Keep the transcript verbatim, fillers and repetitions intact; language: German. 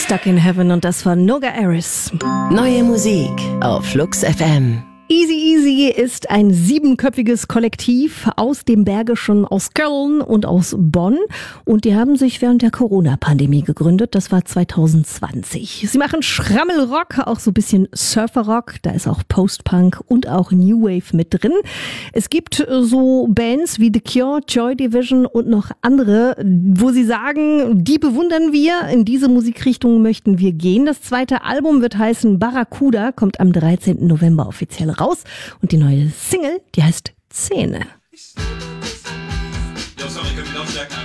Stuck in Heaven und das von Noga Aris. Neue Musik auf Flux F M. Easy Easy ist ein siebenköpfiges Kollektiv aus dem Bergischen, aus Köln und aus Bonn. Und die haben sich während der Corona-Pandemie gegründet. Das war zwanzig zwanzig. Sie machen Schrammelrock, auch so ein bisschen Surferrock. Da ist auch Post-Punk und auch New Wave mit drin. Es gibt so Bands wie The Cure, Joy Division und noch andere, wo sie sagen, die bewundern wir. In diese Musikrichtung möchten wir gehen. Das zweite Album wird heißen Barracuda, kommt am dreizehnten November offiziell raus. Und die neue Single, die heißt Zähne. Jo, sorry, können wir laut stärken?